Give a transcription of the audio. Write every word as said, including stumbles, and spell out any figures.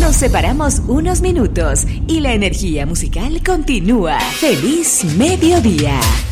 Nos separamos unos minutos y la energía musical continúa. ¡Feliz mediodía!